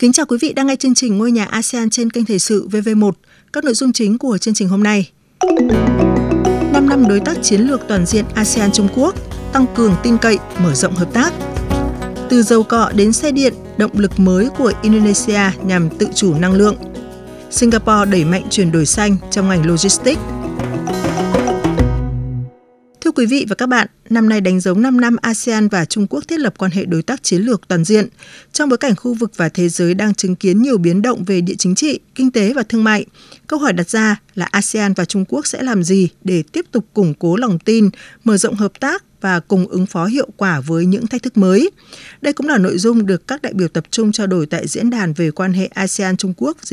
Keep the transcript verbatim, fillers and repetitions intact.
Kính chào quý vị đang nghe chương trình Ngôi nhà a sê an trên kênh Thời sự vê vê một. Các nội dung chính của chương trình hôm nay. năm năm đối tác chiến lược toàn diện a sê an Trung Quốc, tăng cường tin cậy, mở rộng hợp tác. Từ dầu cọ đến xe điện, động lực mới của Indonesia nhằm tự chủ năng lượng. Singapore đẩy mạnh chuyển đổi xanh trong ngành logistics. Thưa quý vị và các bạn, năm nay đánh dấu năm năm a sê an và Trung Quốc thiết lập quan hệ đối tác chiến lược toàn diện. Trong bối cảnh khu vực và thế giới đang chứng kiến nhiều biến động về địa chính trị, kinh tế và thương mại, câu hỏi đặt ra là a sê an và Trung Quốc sẽ làm gì để tiếp tục củng cố lòng tin, mở rộng hợp tác và cùng ứng phó hiệu quả với những thách thức mới. Đây cũng là nội dung được các đại biểu tập trung trao đổi tại diễn đàn về quan hệ a sê an Trung Quốc